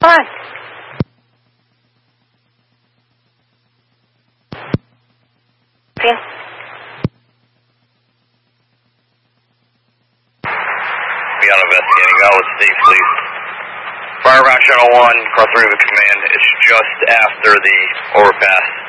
on. Be on investigating. That was Steve, please. Fire Rock Channel 1, Cross River Command. It's just after the overpass.